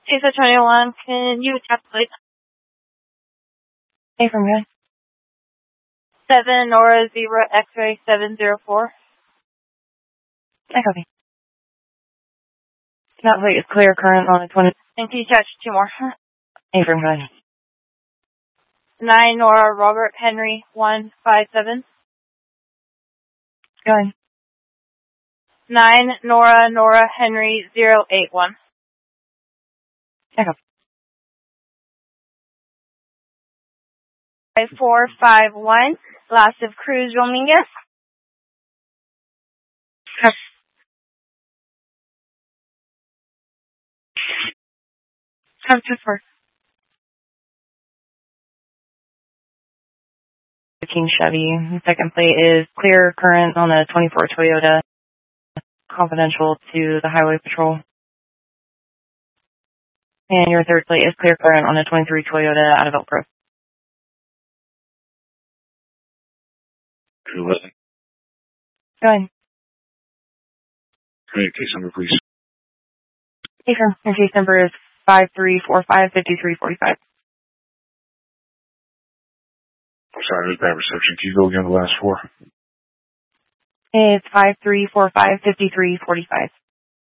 Case 21, can you tap please? Hey, from here. 7 Nora 0 X-ray 704. I copy. That plate is clear current on the 20. And can you touch 2 more? Hey, from here. 9 Nora Robert Henry 157. Go ahead. 9 Nora Henry 081. I copy. 5451, last of Cruz Dominguez. Have just for King Chevy. The second plate is clear current on the 24 Toyota, confidential to the Highway Patrol. And your third plate is clear current on the 23 Toyota out of Elk Grove. Go ahead. Go ahead. Great. Case number, please. Hey, sir. Your case number is 53455345. I'm sorry, there's bad reception. Can you go again the last 4? It's 53455345.